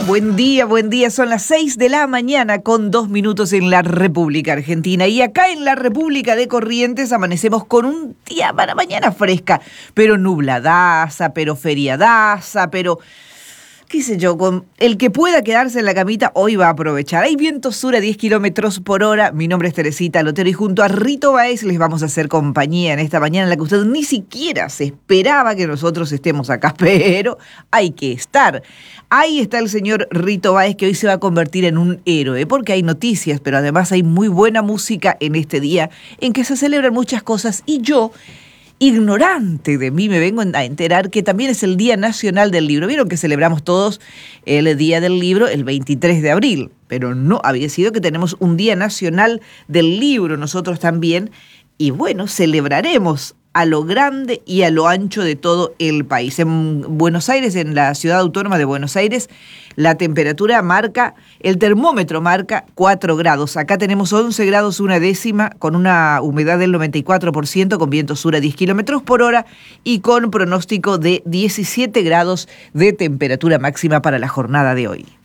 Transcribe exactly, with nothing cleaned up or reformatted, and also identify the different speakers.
Speaker 1: Buen día, buen día. Son las seis de la mañana con dos minutos en la República Argentina. Y acá en la República de Corrientes amanecemos con un día para mañana fresca, pero nubladaza, pero feriadaza, pero qué sé yo, con el que pueda quedarse en la camita hoy va a aprovechar. Hay viento sur a diez kilómetros por hora. Mi nombre es Teresita Lotero y junto a Rito Báez les vamos a hacer compañía en esta mañana en la que usted ni siquiera se esperaba que nosotros estemos acá, pero hay que estar. Ahí está el señor Rito Báez, que hoy se va a convertir en un héroe, porque hay noticias, pero además hay muy buena música en este día en que se celebran muchas cosas y yo, ignorante de mí, me vengo a enterar que también es el Día Nacional del Libro. Vieron que celebramos todos el Día del Libro el veintitrés de abril, pero no había sido que tenemos un Día Nacional del Libro nosotros también. Y bueno, celebraremos a lo grande y a lo ancho de todo el país. En Buenos Aires, en la ciudad autónoma de Buenos Aires, la temperatura marca, el termómetro marca cuatro grados. Acá tenemos once grados una décima, con una humedad del noventa y cuatro por ciento, con viento sur a diez kilómetros por hora y con pronóstico de diecisiete grados de temperatura máxima para la jornada de hoy.